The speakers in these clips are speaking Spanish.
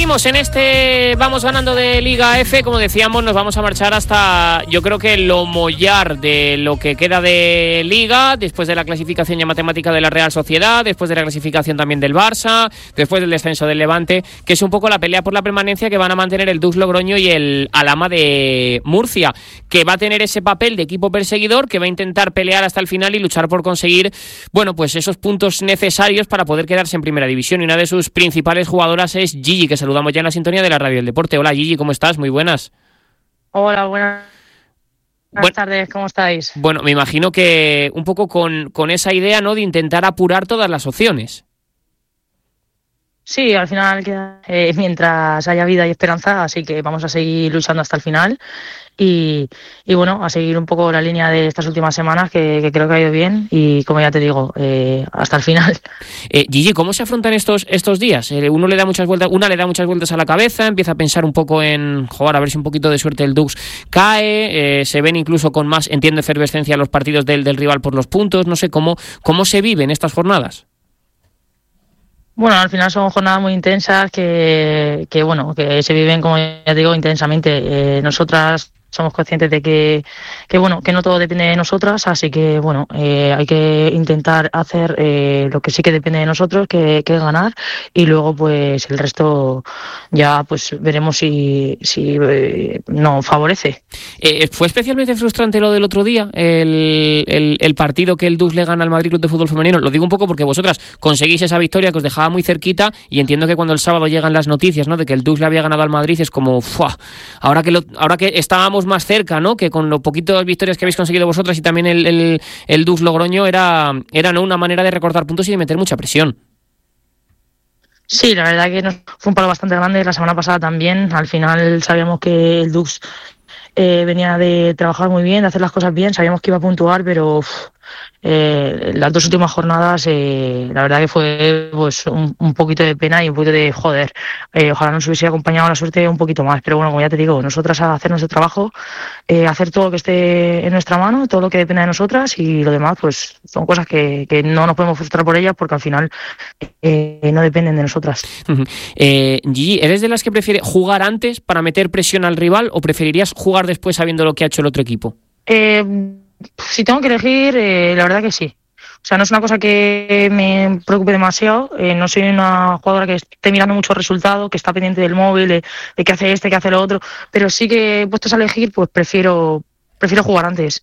Seguimos en este vamos ganando de Liga F. Como decíamos, nos vamos a marchar hasta, yo creo que lo mollar de lo que queda de Liga, después de la clasificación ya matemática de la Real Sociedad, después de la clasificación también del Barça, después del descenso del Levante, que es un poco la pelea por la permanencia que van a mantener el Dux Logroño y el Alhama de Murcia, que va a tener ese papel de equipo perseguidor, que va a intentar pelear hasta el final y luchar por conseguir, bueno, pues esos puntos necesarios para poder quedarse en primera división. Y una de sus principales jugadoras es Gigi, que saludamos ya en la sintonía de la Radio del Deporte. Hola Gigi, ¿cómo estás? Muy buenas. Hola, buenas tardes, ¿cómo estáis? Bueno, me imagino que un poco con esa idea, ¿no?, de intentar apurar todas las opciones. Sí, al final mientras haya vida y esperanza, así que vamos a seguir luchando hasta el final y bueno, a seguir un poco la línea de estas últimas semanas que creo que ha ido bien y, como ya te digo, hasta el final. Gigi, ¿cómo se afrontan estos días? Una le da muchas vueltas a la cabeza, empieza a pensar un poco en jugar, a ver si un poquito de suerte el Dux cae, se ven incluso con más, entiendo, efervescencia los partidos del rival por los puntos. No sé, ¿cómo se viven estas jornadas? Bueno, al final son jornadas muy intensas que se viven, como ya digo, intensamente. Nosotras somos conscientes de que no todo depende de nosotras, así que bueno, hay que intentar hacer lo que sí que depende de nosotros, que es ganar, y luego pues el resto ya pues veremos si nos favorece. ¿Fue especialmente frustrante lo del otro día, el partido que el Dux le gana al Madrid Club de Fútbol Femenino? Lo digo un poco porque vosotras conseguís esa victoria que os dejaba muy cerquita, y entiendo que cuando el sábado llegan las noticias, ¿no?, de que el Dux le había ganado al Madrid, es como ¡fua! Ahora que estábamos más cerca, ¿no?, que con lo poquitas victorias que habéis conseguido vosotras y también el Dux Logroño, era ¿no?, una manera de recortar puntos y de meter mucha presión. Sí, la verdad que fue un palo bastante grande. La semana pasada también, al final sabíamos que el Dux venía de trabajar muy bien, de hacer las cosas bien, sabíamos que iba a puntuar, pero las dos últimas jornadas la verdad que fue pues un poquito de pena y un poquito de joder. Ojalá nos hubiese acompañado la suerte un poquito más, pero bueno, como ya te digo, nosotras a hacer nuestro trabajo, hacer todo lo que esté en nuestra mano, todo lo que dependa de nosotras, y lo demás pues son cosas que no nos podemos frustrar por ellas, porque al final no dependen de nosotras. Gigi, ¿eres de las que prefiere jugar antes para meter presión al rival o preferirías jugar después sabiendo lo que ha hecho el otro equipo? Si tengo que elegir, la verdad que sí. O sea, no es una cosa que me preocupe demasiado. No soy una jugadora que esté mirando mucho resultado, que está pendiente del móvil, de qué hace que hace lo otro. Pero sí que, puestos a elegir, pues prefiero jugar antes.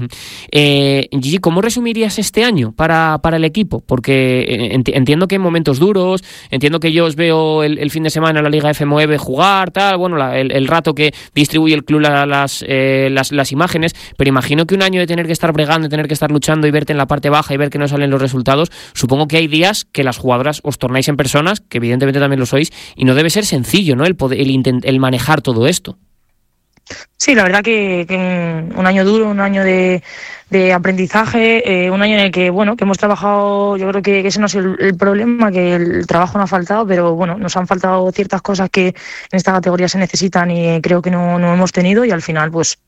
Gigi, ¿cómo resumirías este año para el equipo? Porque entiendo que en momentos duros, entiendo que yo os veo el fin de semana en la Liga F9 jugar, tal, bueno, el rato que distribuye el club las imágenes, pero imagino que un año de tener que estar bregando, de tener que estar luchando y verte en la parte baja y ver que no salen los resultados, supongo que hay días que las jugadoras os tornáis en personas, que evidentemente también lo sois, y no debe ser sencillo, ¿no?, el manejar todo esto. Sí, la verdad que un año duro, un año de aprendizaje, un año en el que hemos trabajado. Yo creo que ese no es el problema, que el trabajo no ha faltado, pero bueno, nos han faltado ciertas cosas que en esta categoría se necesitan y creo que no hemos tenido, y al final pues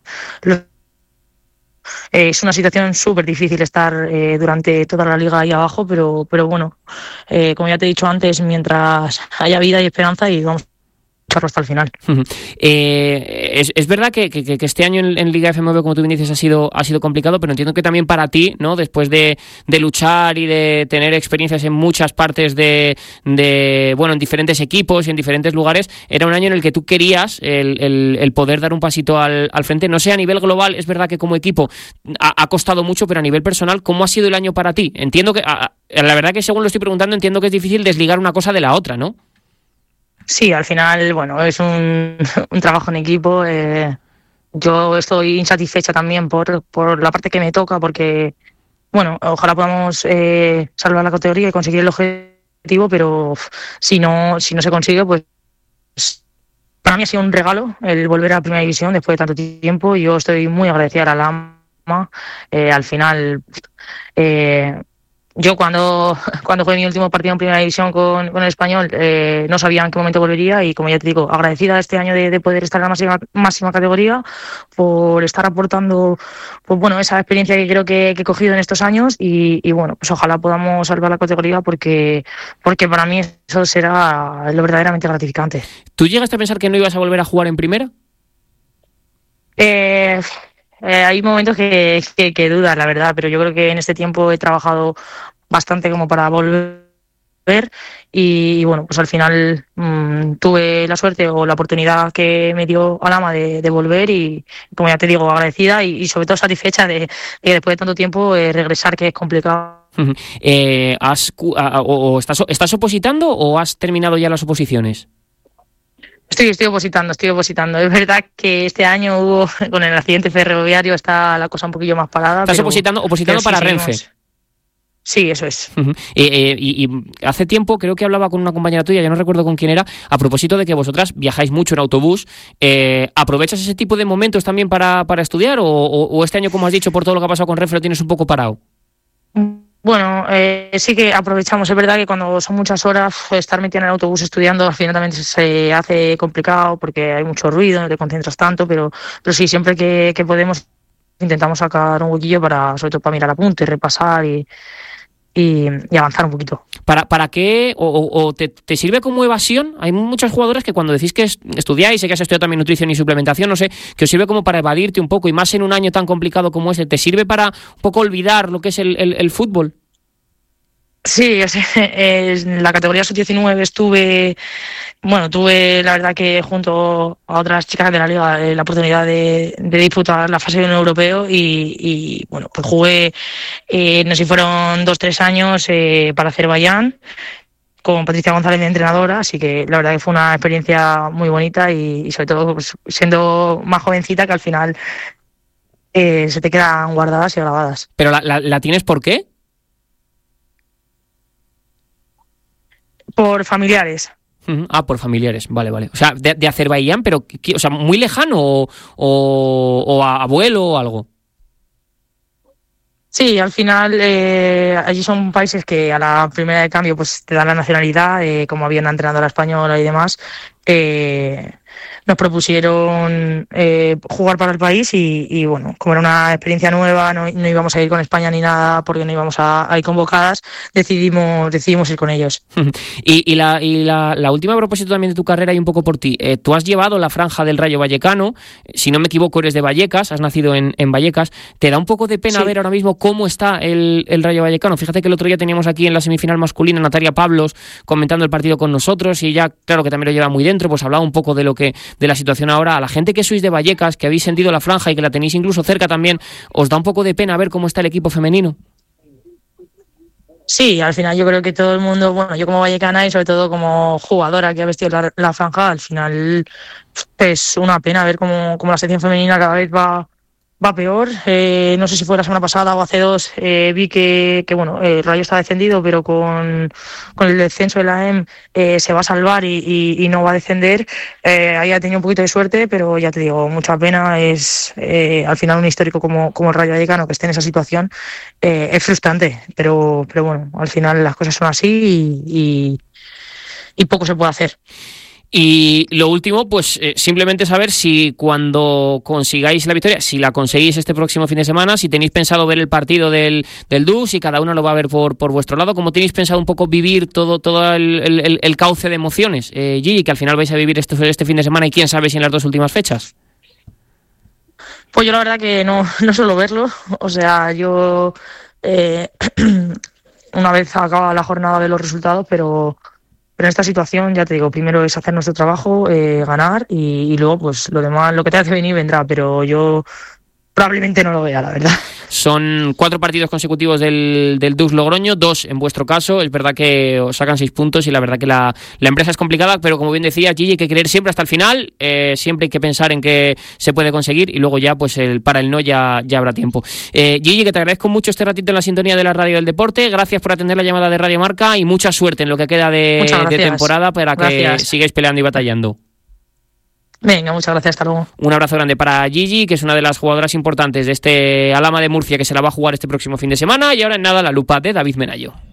es una situación súper difícil estar durante toda la liga ahí abajo, pero bueno, como ya te he dicho antes, mientras haya vida y esperanza, y vamos hasta el final. Es verdad que este año en Liga F9, como tú bien dices, ha sido complicado, pero entiendo que también para ti, ¿no?, después de luchar y de tener experiencias en muchas partes en diferentes equipos y en diferentes lugares, era un año en el que tú querías el poder dar un pasito al frente. No sé, a nivel global, es verdad que como equipo ha costado mucho, pero a nivel personal, ¿cómo ha sido el año para ti? Entiendo que, la verdad que según lo estoy preguntando, entiendo que es difícil desligar una cosa de la otra, ¿no? Sí, al final, bueno, es un trabajo en equipo. Yo estoy insatisfecha también por la parte que me toca, porque, bueno, ojalá podamos salvar la categoría y conseguir el objetivo, pero si no se consigue, pues para mí ha sido un regalo el volver a la primera división después de tanto tiempo, y yo estoy muy agradecida a la AMA. Al final, yo cuando jugué mi último partido en Primera División con el Español, no sabía en qué momento volvería y, como ya te digo, agradecida este año de poder estar en la máxima categoría, por estar aportando, pues bueno, esa experiencia que creo que he cogido en estos años y bueno, pues ojalá podamos salvar la categoría porque para mí eso será lo verdaderamente gratificante. ¿Tú llegaste a pensar que no ibas a volver a jugar en primera? Hay momentos que dudas, la verdad, pero yo creo que en este tiempo he trabajado bastante como para volver y bueno, pues al final tuve la suerte o la oportunidad que me dio Alhama de volver y, como ya te digo, agradecida y sobre todo satisfecha de después de tanto tiempo regresar, que es complicado. ¿Estás opositando o has terminado ya las oposiciones? Estoy opositando. Es verdad que este año con el accidente ferroviario está la cosa un poquillo más parada. ¿Estás opositando para Renfe? Sí, eso es. Y hace tiempo creo que hablaba con una compañera tuya, ya no recuerdo con quién era, a propósito de que vosotras viajáis mucho en autobús. ¿Aprovechas ese tipo de momentos también para estudiar o este año, como has dicho, por todo lo que ha pasado con Renfe, lo tienes un poco parado? Bueno, sí que aprovechamos. Es verdad que cuando son muchas horas, estar metida en el autobús estudiando al final también se hace complicado porque hay mucho ruido, no te concentras tanto, pero sí, siempre que podemos intentamos sacar un huequillo sobre todo para mirar apuntes, repasar y avanzar un poquito. ¿Para qué? ¿O te sirve como evasión? Hay muchas jugadoras que cuando decís que estudiáis, sé que has estudiado también nutrición y suplementación, no sé, que os sirve como para evadirte un poco, y más en un año tan complicado como este, ¿te sirve para un poco olvidar lo que es el fútbol? Sí, en la categoría sub-19 tuve la verdad que junto a otras chicas de la liga la oportunidad de disputar la fase de un europeo y bueno, pues jugué, no sé si fueron 2-3 años para Azerbaiyán con Patricia González de entrenadora, así que la verdad que fue una experiencia muy bonita y sobre todo pues, siendo más jovencita, que al final se te quedan guardadas y grabadas. ¿Pero la tienes por qué? Por familiares. Por familiares, vale. O sea, de Azerbaiyán, pero o sea, muy lejano o abuelo o algo. Sí, al final allí son países que a la primera de cambio pues te dan la nacionalidad, como había una entrenadora española y demás. Nos propusieron jugar para el país y bueno, como era una experiencia nueva, no íbamos a ir con España ni nada porque no íbamos a ir convocadas, decidimos ir con ellos. Y la última, a propósito también de tu carrera y un poco por ti, tú has llevado la franja del Rayo Vallecano, si no me equivoco eres de Vallecas, has nacido en Vallecas. ¿Te da un poco de pena ver ahora mismo cómo está el Rayo Vallecano? Fíjate que el otro día teníamos aquí en la semifinal masculina Natalia Pablos comentando el partido con nosotros y ella, claro que también lo lleva muy dentro, pues hablaba un poco de la situación ahora. A la gente que sois de Vallecas, que habéis sentido la franja y que la tenéis incluso cerca también, ¿os da un poco de pena ver cómo está el equipo femenino? Sí, al final yo creo que todo el mundo, bueno, yo como vallecana y sobre todo como jugadora que ha vestido la franja, al final es una pena ver cómo la sección femenina cada vez va peor. No sé si fue la semana pasada o hace 2, vi que bueno, el Rayo está descendido, pero con el descenso de la EM se va a salvar y no va a descender. Ahí ha tenido un poquito de suerte, pero ya te digo, mucha pena. Es al final un histórico como el Rayo Vallecano que esté en esa situación. Es frustrante, pero bueno, al final las cosas son así y poco se puede hacer. Y lo último, pues simplemente saber si cuando consigáis la victoria, si la conseguís este próximo fin de semana, si tenéis pensado ver el partido del DUS, si cada uno lo va a ver por vuestro lado, ¿cómo tenéis pensado un poco vivir todo el cauce de emociones, Gigi, que al final vais a vivir este fin de semana y quién sabe si en las 2 últimas fechas? Pues yo la verdad que no suelo verlo, o sea, yo una vez acaba la jornada de los resultados, pero en esta situación, ya te digo, primero es hacer nuestro trabajo, ganar y luego pues lo demás, lo que tenga que venir vendrá, pero yo probablemente no lo vea, la verdad. Son 4 partidos consecutivos del DUS Logroño, 2 en vuestro caso. Es verdad que os sacan 6 puntos y la verdad que la empresa es complicada, pero como bien decía Gigi, hay que creer siempre hasta el final, siempre hay que pensar en que se puede conseguir y luego ya pues para el no ya habrá tiempo. Gigi, que te agradezco mucho este ratito en la sintonía de la Radio del Deporte, gracias por atender la llamada de Radio Marca y mucha suerte en lo que queda de temporada para que sigáis peleando y batallando. Venga, muchas gracias, hasta luego. Un abrazo grande para Gigi, que es una de las jugadoras importantes de este Alhama de Murcia, que se la va a jugar este próximo fin de semana. Y ahora en nada, la lupa de David Menayo.